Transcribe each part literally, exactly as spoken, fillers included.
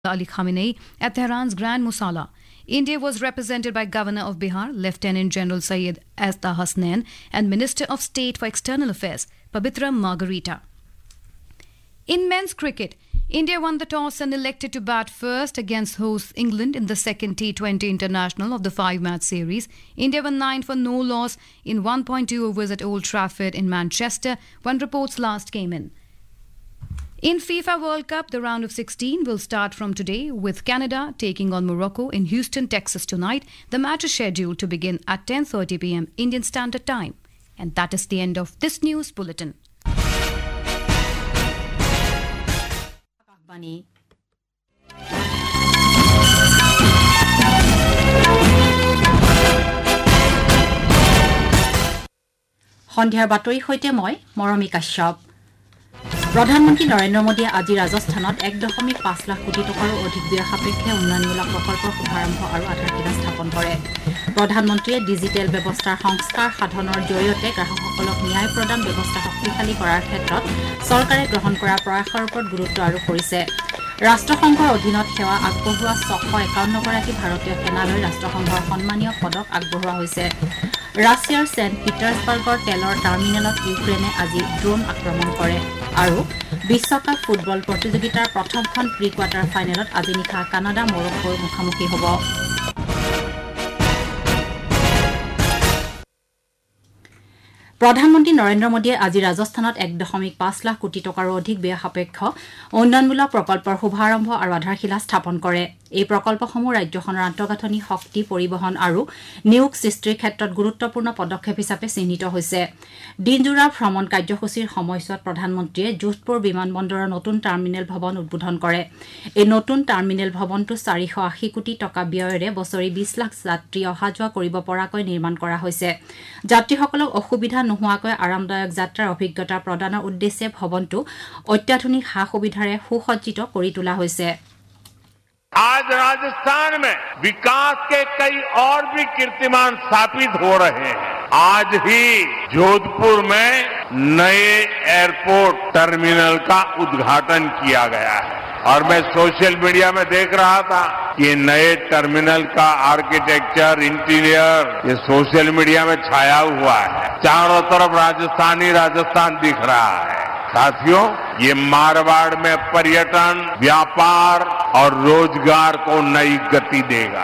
Ali Khamenei at Tehran's Grand Musalla. India was represented by Governor of Bihar, Lieutenant General Syed Asta Hasnain, and Minister of State for External Affairs, Pabitra Margarita. In men's cricket, India won the toss and elected to bat first against hosts England in the second T twenty international of the five-match series. India won nine for no loss in one point two overs at Old Trafford in Manchester when reports last came in. In FIFA World Cup, the round of sixteen will start from today with Canada taking on Morocco in Houston, Texas tonight. The match is scheduled to begin at ten thirty p.m. Indian Standard Time. And that is the end of this news bulletin. Bunny. সন্ধিয়াৰ বাতৰি হৈতে মই মৰমী কাশ্যপ প্ৰধানমন্ত্ৰী নৰেন্দ্ৰ মোদীয়ে আজি ৰাজস্থানত এক দশমিক পাঁচ লাখ কোটি টকাৰো অধিক ব্যয় সাপেক্ষে উন্নয়নমূলক প্ৰকল্পৰ শুভাৰম্ভ আৰু আধাৰশিলা স্থাপন কৰে প্ৰধানমন্ত্ৰীয়ে ডিজিটেল ব্যৱস্থাৰ সংস্কাৰ সাধনৰ জৰিয়তে গ্ৰাহকসকলক ন্যায় প্ৰদান ব্যৱস্থা শক্তিশালী কৰাৰ ক্ষেত্ৰত চৰকাৰে গ্ৰহণ কৰা প্ৰয়াসৰ ওপৰত গুৰুত্ব আৰোপ কৰিছে ৰাষ্ট্ৰসংঘৰ অধীনত সেৱা আগবঢ়োৱা ছশ একাৱন্ন গৰাকী ভাৰতীয় সেনালৈ ৰাষ্ট্ৰসংঘৰ সন্মানীয় পদক আগবঢ়োৱা হৈছে ৰাছিয়াৰ সেন্ট পিটাৰ্ছবাৰ্গৰ তেলৰ টাৰ্মিনেলত ইউক্ৰেনে আজি ড্ৰোন আক্ৰমণ কৰে আৰু বিশ্বকাপ ফুটবল প্ৰতিযোগিতাৰ প্ৰথমখন প্ৰি কোৱাৰ্টাৰ ফাইনেলত আজি নিশা কানাডা মৰক্কোৰ মুখামুখি হ'ব প্ৰধানমন্ত্ৰী নৰেন্দ্ৰ মোদীয়ে আজি ৰাজস্থানত এক দশমিক পাঁচ লাখ কোটি টকাৰো অধিক ব্যয় সাপেক্ষ উন্নয়নমূলক প্ৰকল্পৰ শুভাৰম্ভ আৰু আধাৰশিলা স্থাপন কৰে এই প্ৰকল্পসমূহ ৰাজ্যখনৰ আন্তঃগাঁথনি শক্তি পৰিবহণ আৰু নিয়োগ সৃষ্টিৰ ক্ষেত্ৰত গুৰুত্বপূৰ্ণ পদক্ষেপ হিচাপে চিহ্নিত হৈছে দিনজোৰা ভ্ৰমণ কাৰ্যসূচীৰ সময়ছোৱাত প্ৰধানমন্ত্ৰীয়ে যোধপুৰ বিমানবন্দৰৰ নতুন টাৰ্মিনেল ভৱন উদ্বোধন কৰে এই নতুন টাৰ্মিনেল ভৱনটো চাৰিশ আশী কোটি টকা ব্যয়েৰে বছৰি বিশ লাখ যাত্ৰী অহা যোৱা কৰিব পৰাকৈ নিৰ্মাণ কৰা হৈছে যাত্ৰীসকলক অসুবিধা নোহোৱাকৈ আৰামদায়ক যাত্ৰাৰ অভিজ্ঞতা প্ৰদানৰ উদ্দেশ্যে ভৱনটো অত্যাধুনিক সা সুবিধাৰে সুসজ্জিত কৰি তোলা হৈছে आज राजस्थान में विकास के कई और भी कीर्तिमान स्थापित हो रहे हैं आज ही जोधपुर में नए एयरपोर्ट टर्मिनल का उद्घाटन किया गया है और मैं सोशल मीडिया में देख रहा था कि नए टर्मिनल का आर्किटेक्चर इंटीरियर ये सोशल मीडिया में छाया हुआ है चारों तरफ राजस्थानी राजस्थान दिख रहा है साथियों ये मारवाड़ में पर्यटन व्यापार और रोजगार को नई गति देगा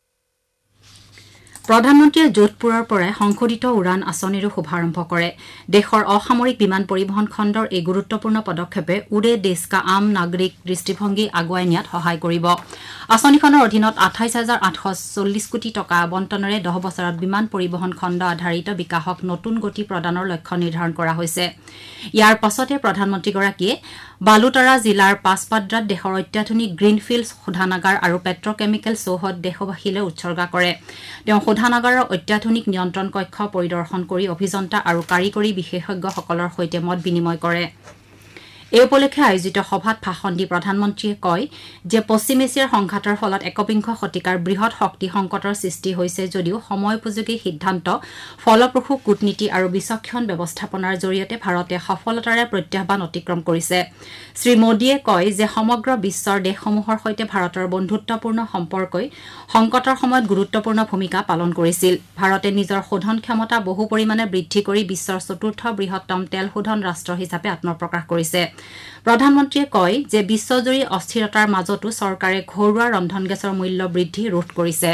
প্ৰধানমন্ত্ৰীয়ে যোধপুৰৰ পৰা সংশোধিত উড়ান আঁচনিৰো শুভাৰম্ভ কৰে দেশৰ অসামৰিক বিমান পৰিবহণ খণ্ডৰ এই গুৰুত্বপূৰ্ণ পদক্ষেপে উড়ে দেশ কা আম নাগৰিক দৃষ্টিভংগী আগুৱাই নিয়াত সহায় কৰিব আঁচনিখনৰ অধীনত আঠাইশ হাজাৰ আঠশ চল্লিশ কোটি টকা আবণ্টনেৰে দহ বছৰত বিমান পৰিবহণ খণ্ড আধাৰিত বিকাশক নতুন গতি প্ৰদানৰ লক্ষ্য নিৰ্ধাৰণ কৰা হৈছে ইয়াৰ পাছতে প্ৰধানমন্ত্ৰীগৰাকীয়ে বালুতৰা জিলাৰ পাছপাদ্ৰাত দেশৰ অত্যাধুনিক গ্ৰীণফিল্ড শোধনাগাৰ আৰু পেট্ৰকেমিকেল চৌহদ দেশবাসীলৈ উৎসৰ্গা কৰে তেওঁ শোধনাগাৰৰ অত্যাধুনিক নিয়ন্ত্ৰণ কক্ষ পৰিদৰ্শন কৰি অভিযন্তা আৰু কাৰিকৰী বিশেষজ্ঞসকলৰ সৈতে মত বিনিময় কৰে এই উপলক্ষে আয়োজিত সভাত ভাষণ দি প্ৰধানমন্ত্ৰীয়ে কয় যে পশ্চিম এছিয়াৰ সংঘাতৰ ফলত একবিংশ শতিকাৰ বৃহৎ শক্তি সংকটৰ সৃষ্টি হৈছে যদিও সময়োপযোগী সিদ্ধান্ত ফলপ্ৰসূ কূটনীতি আৰু বিচক্ষণ ব্যৱস্থাপনাৰ জৰিয়তে ভাৰতে সফলতাৰে প্ৰত্যাহ্বান অতিক্ৰম কৰিছে শ্ৰী মোদীয়ে কয় যে সমগ্ৰ বিশ্বৰ দেশসমূহৰ সৈতে ভাৰতৰ বন্ধুত্বপূৰ্ণ সম্পৰ্কই সংকটৰ সময়ত গুৰুত্বপূৰ্ণ ভূমিকা পালন কৰিছিল ভাৰতে নিজৰ শোধন ক্ষমতা বহু পৰিমাণে বৃদ্ধি কৰি বিশ্বৰ চতুৰ্থ বৃহত্তম তেল শোধন ৰাষ্ট্ৰ হিচাপে আত্মপ্ৰকাশ কৰিছে প্ৰধানমন্ত্ৰীয়ে কয় যে বিশ্বজুৰি অস্থিৰতাৰ মাজতো চৰকাৰে ঘৰুৱা ৰন্ধন গেছৰ মূল্য বৃদ্ধি ৰোধ কৰিছে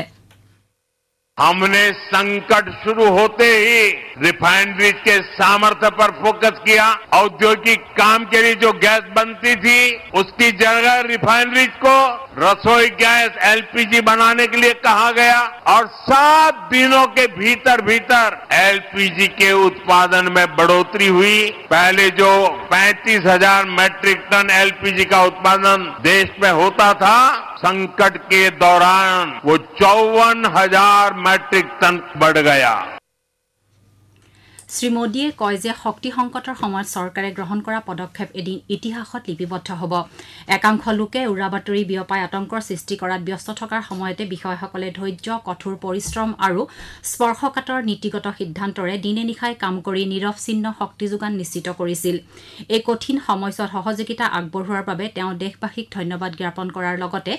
हमने संकट शुरू होते ही रिफाइनरीज के सामर्थ्य पर फोकस किया औद्योगिक काम के लिए जो गैस बनती थी उसकी जगह रिफाइनरीज को रसोई गैस एलपीजी बनाने के लिए कहा गया और सात दिनों के भीतर भीतर एलपीजी के उत्पादन में बढ़ोतरी हुई पहले जो पैंतीस हजार मैट्रिक टन एलपीजी का उत्पादन देश में होता था संकट के दौरान वो चौवन हजार मैट्रिक टन बढ़ गया শ্ৰীমোদীয়ে কয় যে শক্তি সংকটৰ সময়ত চৰকাৰে গ্ৰহণ কৰা পদক্ষেপ এদিন ইতিহাসত লিপিবদ্ধ হ'ব। একাংশ লোকে উৰা বাতৰি বিয়পাই আতংকৰ সৃষ্টি কৰাত ব্যস্ত থকাৰ সময়তে বিষয়াসকলে ধৈৰ্য, কঠোৰ পৰিশ্ৰম আৰু স্পৰ্শকাতৰ নীতিগত সিদ্ধান্তৰে দিনে নিশাই কাম কৰি নিৰৱচ্ছিন্ন শক্তি যোগান নিশ্চিত কৰিছিল। এই কঠিন সময়ছোৱাত সহযোগিতা আগবঢ়োৱাৰ বাবে তেওঁ দেশবাসীক ধন্যবাদ জ্ঞাপন কৰাৰ লগতে